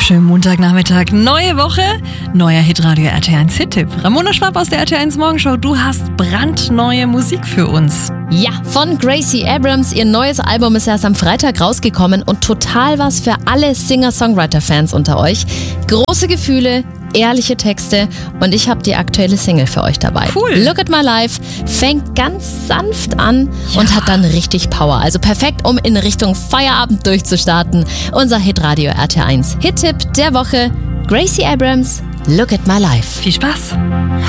wunderschönen Montagnachmittag. Neue Woche, neuer Hitradio RT1 Hit-Tipp. Ramona Schwab aus der RT1 Morgenshow, du hast brandneue Musik für uns. Ja, von Gracie Abrams. Ihr neues Album ist erst am Freitag rausgekommen und total was für alle Singer-Songwriter-Fans unter euch. Große Gefühle, ehrliche Texte und ich habe die aktuelle Single für euch dabei. Cool. Look at My Life fängt ganz sanft an und hat dann richtig Power. Also perfekt, um in Richtung Feierabend durchzustarten. Unser Hitradio RT1 Hit-Tipp der Woche. Gracie Abrams, Look at My Life. Viel Spaß.